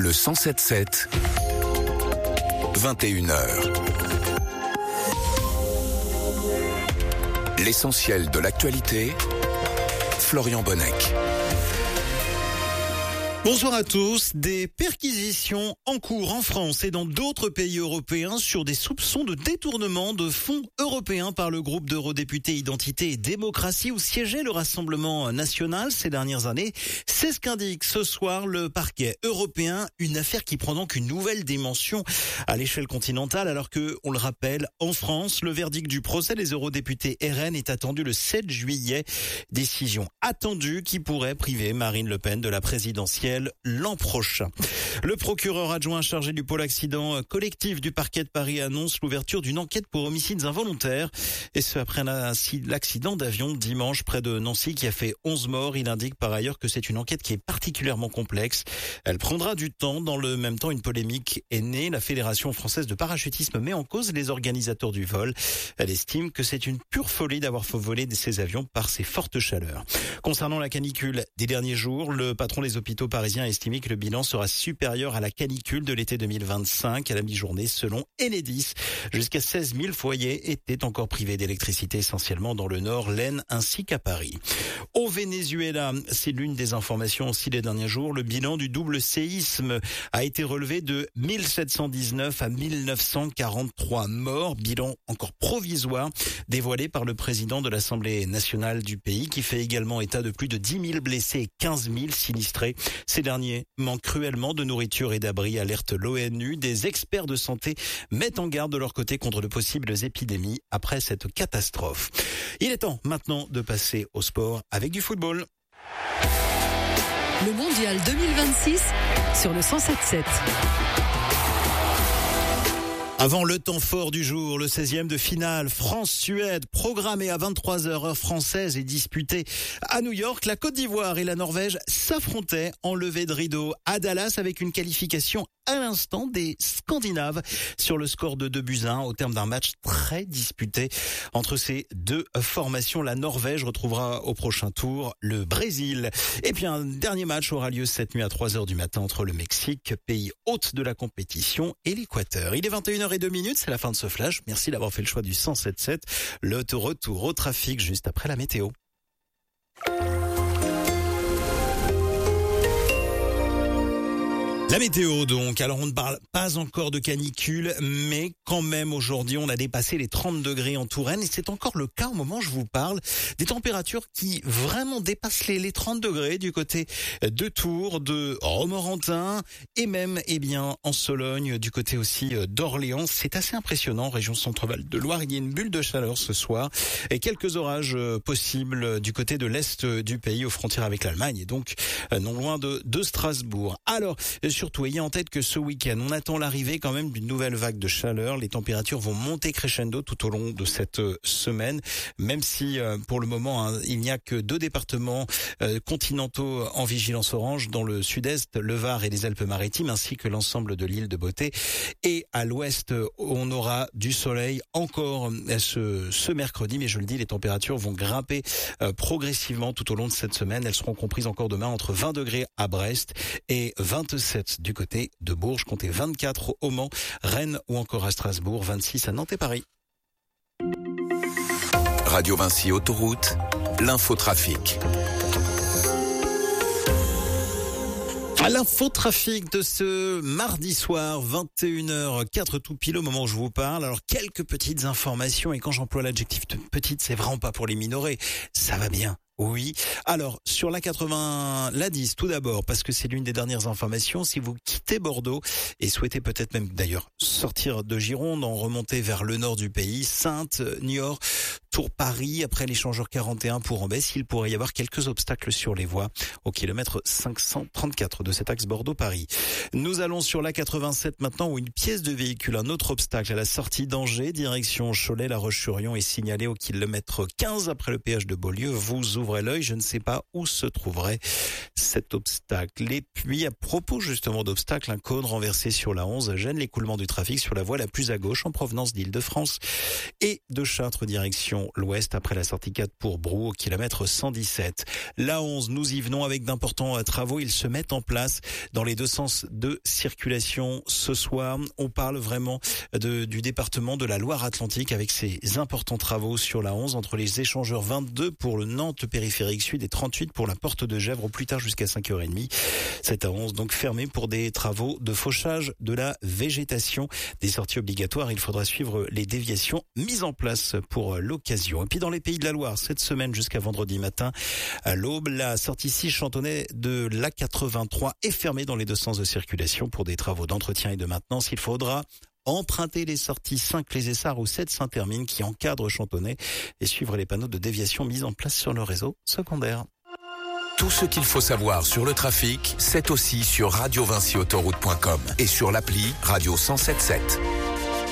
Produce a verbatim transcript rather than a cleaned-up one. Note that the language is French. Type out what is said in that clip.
Le cent sept sept, vingt et une heures. L'essentiel de l'actualité, Florian Bonnec. Bonsoir à tous. Des perquisitions en cours en France et dans d'autres pays européens sur des soupçons de détournement de fonds européens par le groupe d'eurodéputés Identité et Démocratie où siégeait le Rassemblement national ces dernières années. C'est ce qu'indique ce soir le parquet européen, une affaire qui prend donc une nouvelle dimension à l'échelle continentale alors que, on le rappelle, en France, le verdict du procès des eurodéputés R N est attendu le sept juillet. Décision attendue qui pourrait priver Marine Le Pen de la présidentielle l'an prochain. Le procureur adjoint chargé du pôle accident collectif du parquet de Paris annonce l'ouverture d'une enquête pour homicides involontaires. Et ce après l'accident d'avion dimanche près de Nancy qui a fait onze morts. Il indique par ailleurs que c'est une enquête qui est particulièrement complexe. Elle prendra du temps. Dans le même temps, une polémique est née. La Fédération française de parachutisme met en cause les organisateurs du vol. Elle estime que c'est une pure folie d'avoir fait voler ces avions par ces fortes chaleurs. Concernant la canicule des derniers jours, le patron des hôpitaux parisiens a estimé que le bilan sera supérieur à la canicule de l'été deux mille vingt-cinq à la mi-journée selon Enedis. Jusqu'à seize mille foyers étaient encore privés d'électricité essentiellement dans le nord, l'Aisne ainsi qu'à Paris. Au Venezuela, c'est l'une des informations aussi des derniers jours, le bilan du double séisme a été relevé de mille sept cent dix-neuf à mille neuf cent quarante-trois morts, bilan encore provisoire dévoilé par le président de l'Assemblée nationale du pays qui fait également état de plus de dix mille blessés et quinze mille sinistrés. Ces derniers manquent cruellement de nourriture et d'abri, alerte l'ONU. Des experts de santé mettent en garde de leur côté contre de possibles épidémies après cette catastrophe. Il est temps maintenant de passer au sport avec du football. Le mondial deux mille vingt-six sur le cent sept sept. Avant le temps fort du jour, le seizième de finale France-Suède, programmé à vingt-trois heures heure française et disputé à New York. La Côte d'Ivoire et la Norvège s'affrontaient en levée de rideau à Dallas avec une qualification à l'instant des Scandinaves sur le score de deux buts à un au terme d'un match très disputé entre ces deux formations. La Norvège retrouvera au prochain tour le Brésil. Et puis un dernier match aura lieu cette nuit à trois heures du matin entre le Mexique, pays hôte de la compétition, et l'Équateur. Il est vingt et une heures zéro deux minutes, c'est la fin de ce flash. Merci d'avoir fait le choix du cent sept sept. Le retour au trafic juste après la météo. La météo donc, alors on ne parle pas encore de canicule, mais quand même aujourd'hui on a dépassé les trente degrés en Touraine et c'est encore le cas au moment où je vous parle. Des températures qui vraiment dépassent les, les trente degrés du côté de Tours, de Romorantin et même eh bien en Sologne, du côté aussi d'Orléans. C'est assez impressionnant, région Centre-Val de Loire, il y a une bulle de chaleur ce soir et quelques orages possibles du côté de l'est du pays aux frontières avec l'Allemagne et donc non loin de, de Strasbourg. Alors, surtout, ayez en tête que ce week-end, on attend l'arrivée quand même d'une nouvelle vague de chaleur. Les températures vont monter crescendo tout au long de cette semaine, même si euh, pour le moment, hein, il n'y a que deux départements euh, continentaux en vigilance orange, dans le sud-est, le Var et les Alpes-Maritimes, ainsi que l'ensemble de l'île de Beauté. Et à l'ouest, on aura du soleil encore ce, ce mercredi, mais je le dis, les températures vont grimper euh, progressivement tout au long de cette semaine. Elles seront comprises encore demain entre vingt degrés à Brest et vingt-sept du côté de Bourges, comptez vingt-quatre au Mans, Rennes ou encore à Strasbourg, vingt-six à Nantes et Paris. Radio Vinci Autoroute, l'infotrafic. À l'infotrafic de ce mardi soir, vingt et une heures zéro quatre tout pile au moment où je vous parle. Alors, quelques petites informations, et quand j'emploie l'adjectif de petite, c'est vraiment pas pour les minorer. Ça va bien. Oui. Alors, sur la quatre-vingts, la dix, tout d'abord, parce que c'est l'une des dernières informations, si vous quittez Bordeaux et souhaitez peut-être même d'ailleurs sortir de Gironde, en remonter vers le nord du pays, Saintes, Niort, Tours, Paris, après l'échangeur quarante et un pour Ambès, il pourrait y avoir quelques obstacles sur les voies au kilomètre cinq cent trente-quatre de cet axe Bordeaux-Paris. Nous allons sur la quatre-vingt-sept maintenant, où une pièce de véhicule, un autre obstacle à la sortie d'Angers, direction Cholet, La Roche-sur-Yon, est signalé au kilomètre quinze après le péage de Beaulieu. Vous ouvrez trouverait l'œil, je ne sais pas où se trouverait cet obstacle. Et puis, à propos justement d'obstacles, un cône renversé sur la onze gêne l'écoulement du trafic sur la voie la plus à gauche en provenance d'Île-de-France et de Châtres direction l'ouest après la sortie quatre pour Brou au kilomètre cent dix-sept. La onze, nous y venons avec d'importants travaux. Ils se mettent en place dans les deux sens de circulation ce soir. On parle vraiment de, du département de la Loire-Atlantique avec ces importants travaux sur la onze entre les échangeurs vingt-deux pour le Nantes périphérique sud et trente-huit pour la porte de Gèvres au plus tard jusqu'à cinq heures trente. Cette A onze donc fermée pour des travaux de fauchage de la végétation. Des sorties obligatoires, il faudra suivre les déviations mises en place pour l'occasion. Et puis dans les Pays de la Loire, cette semaine jusqu'à vendredi matin à l'aube, la sortie six Chantonnay de l'A quatre-vingt-trois est fermée dans les deux sens de circulation pour des travaux d'entretien et de maintenance. Il faudra emprunter les sorties cinq Les Essarts ou sept Saint-Hermine qui encadrent Chantonnay et suivre les panneaux de déviation mis en place sur le réseau secondaire. Tout ce qu'il faut savoir sur le trafic, c'est aussi sur radio vinci autoroute point com et sur l'appli Radio cent sept sept.